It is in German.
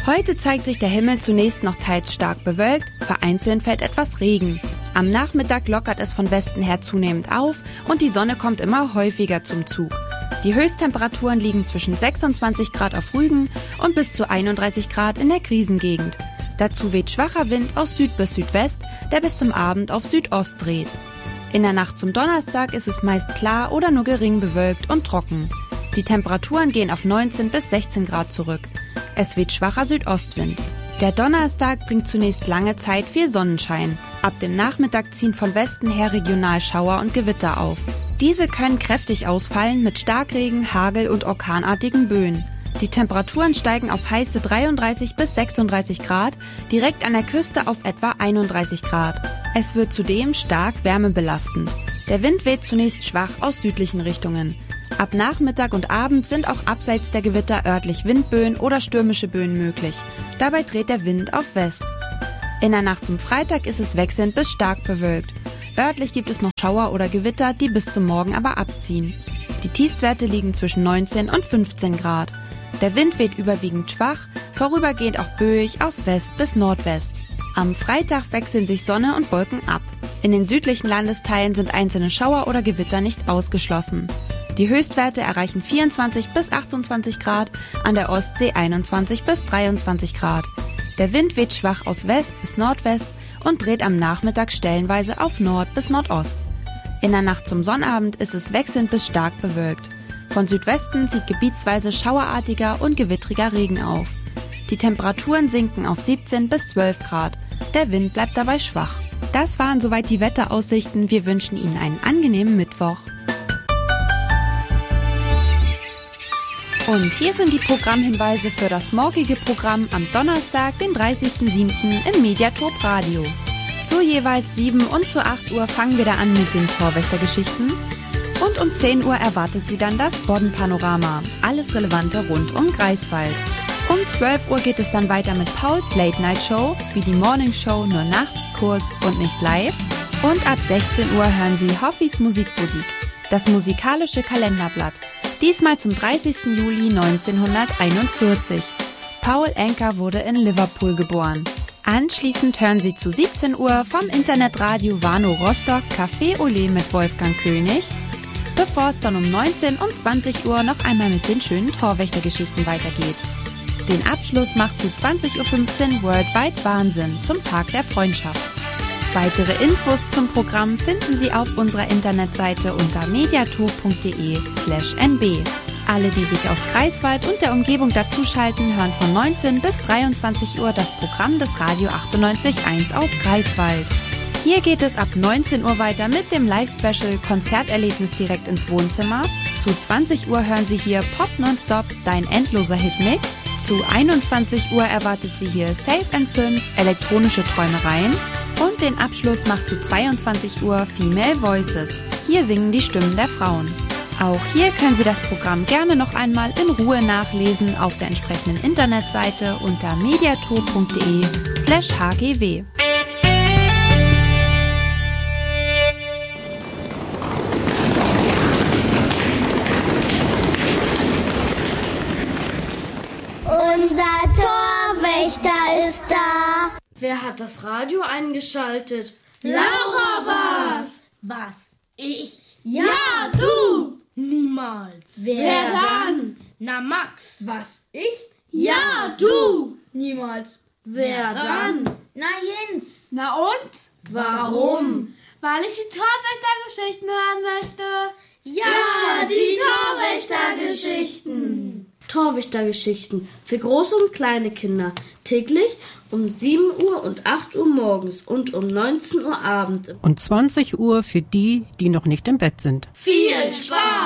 Heute zeigt sich der Himmel zunächst noch teils stark bewölkt, vereinzelt fällt etwas Regen. Am Nachmittag lockert es von Westen her zunehmend auf und die Sonne kommt immer häufiger zum Zug. Die Höchsttemperaturen liegen zwischen 26 Grad auf Rügen und bis zu 31 Grad in der Krisengegend. Dazu weht schwacher Wind aus Süd bis Südwest, der bis zum Abend auf Südost dreht. In der Nacht zum Donnerstag ist es meist klar oder nur gering bewölkt und trocken. Die Temperaturen gehen auf 19 bis 16 Grad zurück. Es weht schwacher Südostwind. Der Donnerstag bringt zunächst lange Zeit viel Sonnenschein. Ab dem Nachmittag ziehen von Westen her regional Schauer und Gewitter auf. Diese können kräftig ausfallen mit Starkregen, Hagel und orkanartigen Böen. Die Temperaturen steigen auf heiße 33 bis 36 Grad, direkt an der Küste auf etwa 31 Grad. Es wird zudem stark wärmebelastend. Der Wind weht zunächst schwach aus südlichen Richtungen. Ab Nachmittag und Abend sind auch abseits der Gewitter örtlich Windböen oder stürmische Böen möglich. Dabei dreht der Wind auf West. In der Nacht zum Freitag ist es wechselnd bis stark bewölkt. Örtlich gibt es noch Schauer oder Gewitter, die bis zum Morgen aber abziehen. Die Tiefstwerte liegen zwischen 19 und 15 Grad. Der Wind weht überwiegend schwach, vorübergehend auch böig aus West bis Nordwest. Am Freitag wechseln sich Sonne und Wolken ab. In den südlichen Landesteilen sind einzelne Schauer oder Gewitter nicht ausgeschlossen. Die Höchstwerte erreichen 24 bis 28 Grad, an der Ostsee 21 bis 23 Grad. Der Wind weht schwach aus West bis Nordwest und dreht am Nachmittag stellenweise auf Nord bis Nordost. In der Nacht zum Sonnabend ist es wechselnd bis stark bewölkt. Von Südwesten zieht gebietsweise schauerartiger und gewittriger Regen auf. Die Temperaturen sinken auf 17 bis 12 Grad. Der Wind bleibt dabei schwach. Das waren soweit die Wetteraussichten. Wir wünschen Ihnen einen angenehmen Mittwoch. Und hier sind die Programmhinweise für das morgige Programm am Donnerstag, den 30.07. im Mediatorp Radio. Zu jeweils 7 und zu 8 Uhr fangen wir da an mit den Torwächtergeschichten. Und um 10 Uhr erwartet Sie dann das Boddenpanorama. Alles Relevante rund um Greifswald. Um 12 Uhr geht es dann weiter mit Pauls Late Night Show, wie die Morning Show, nur nachts, kurz und nicht live. Und ab 16 Uhr hören Sie Hoffis Musikboutique, das musikalische Kalenderblatt. Diesmal zum 30. Juli 1941. Paul Anka wurde in Liverpool geboren. Anschließend hören Sie zu 17 Uhr vom Internetradio Warnow Rostock Café Olé mit Wolfgang König, bevor es dann um 19 und 20 Uhr noch einmal mit den schönen Torwächtergeschichten weitergeht. Den Abschluss macht zu 20.15 Uhr Worldwide Wahnsinn zum Tag der Freundschaft. Weitere Infos zum Programm finden Sie auf unserer Internetseite unter mediator.de/nb. Alle, die sich aus Greifswald und der Umgebung dazuschalten, hören von 19 bis 23 Uhr das Programm des Radio 98.1 aus Greifswald. Hier geht es ab 19 Uhr weiter mit dem Live-Special Konzerterlebnis direkt ins Wohnzimmer. Zu 20 Uhr hören Sie hier Pop Nonstop, dein endloser Hitmix. Zu 21 Uhr erwartet Sie hier Safe & Synth, elektronische Träumereien. Und den Abschluss macht zu 22 Uhr Female Voices. Hier singen die Stimmen der Frauen. Auch hier können Sie das Programm gerne noch einmal in Ruhe nachlesen auf der entsprechenden Internetseite unter mediator.de/hgw. Unser Torwächter ist da. Wer hat das Radio eingeschaltet? Laura war's. Was? Ich? Ja, du. Niemals. Wer dann? Na Max. Was? Ich? Ja, du. Niemals. Wer dann? Na Jens. Na und? Warum? Weil ich die Torwächtergeschichten hören möchte. Ja, die Torwächtergeschichten. Torwächtergeschichten für große und kleine Kinder. Täglich um 7 Uhr und 8 Uhr morgens und um 19 Uhr abends. Und 20 Uhr für die, die noch nicht im Bett sind. Viel Spaß!